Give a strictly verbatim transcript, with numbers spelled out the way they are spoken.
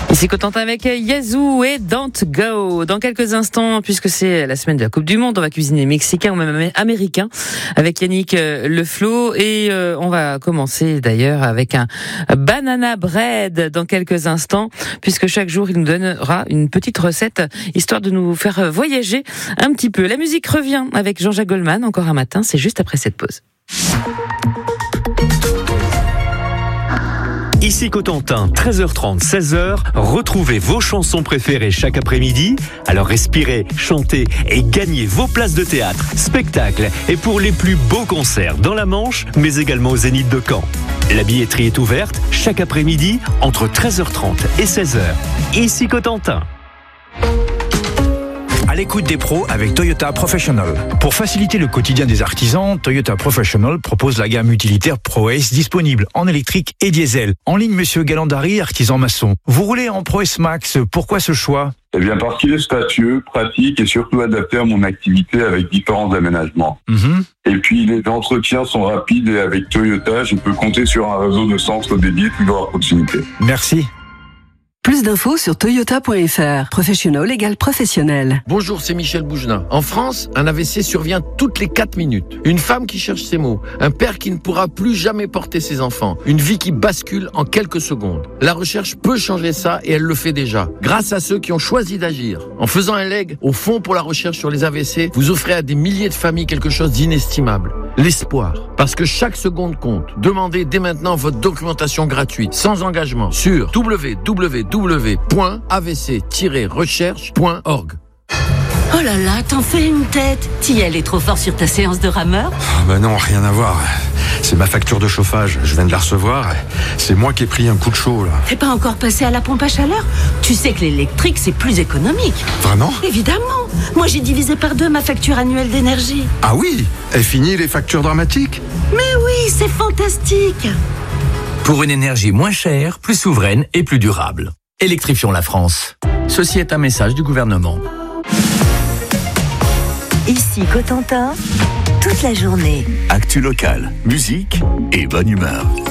Ici Cotentin avec Yazoo et Don't Go. Dans quelques instants, puisque c'est la semaine de la Coupe du Monde, on va cuisiner mexicain ou même américain avec Yannick Le Flot. Et euh, on va commencer d'ailleurs avec un banana bread dans quelques instants, puisque chaque jour il nous donnera une petite recette histoire de nous faire voyager un petit peu. La musique revient avec Jean-Jacques Goldman, encore un matin, c'est juste après cette pause. Ici Cotentin, treize heures trente, seize heures, retrouvez vos chansons préférées chaque après-midi. Alors respirez, chantez et gagnez vos places de théâtre, spectacles et pour les plus beaux concerts dans la Manche, mais également au Zénith de Caen. La billetterie est ouverte chaque après-midi entre treize heures trente et seize heures. Ici Cotentin. À l'écoute des pros avec Toyota Professional. Pour faciliter le quotidien des artisans, Toyota Professional propose la gamme utilitaire ProAce disponible en électrique et diesel. En ligne, Monsieur Galandari, artisan maçon. Vous roulez en ProAce Max, pourquoi ce choix ? Eh bien, parce qu'il est spacieux, pratique et surtout adapté à mon activité avec différents aménagements. Mmh. Et puis, les entretiens sont rapides et avec Toyota, je peux compter sur un réseau de centres dédiés toujours à proximité. Merci. Plus d'infos sur toyota point f r. Professional égale professionnel. Bonjour, c'est Michel Bougenin. En France, un A V C survient toutes les quatre minutes. Une femme qui cherche ses mots. Un père qui ne pourra plus jamais porter ses enfants. Une vie qui bascule en quelques secondes. La recherche peut changer ça et elle le fait déjà. Grâce à ceux qui ont choisi d'agir. En faisant un leg au Fonds pour la recherche sur les A V C, vous offrez à des milliers de familles quelque chose d'inestimable. L'espoir. Parce que chaque seconde compte. Demandez dès maintenant votre documentation gratuite, sans engagement, sur w w w point a v c tiret recherche point org. Oh là là, t'en fais une tête. T'y es allé trop fort sur ta séance de rameur ? Oh bah non, rien à voir. C'est ma facture de chauffage, je viens de la recevoir. C'est moi qui ai pris un coup de chaud là. T'es pas encore passé à la pompe à chaleur ? Tu sais que l'électrique c'est plus économique. Vraiment ? Évidemment. Moi j'ai divisé par deux ma facture annuelle d'énergie. Ah oui ? Et fini les factures dramatiques ? Mais oui, c'est fantastique. Pour une énergie moins chère, plus souveraine et plus durable. Électrifions la France. Ceci est un message du gouvernement. Ici Cotentin, toute la journée. Actu locale, musique et bonne humeur.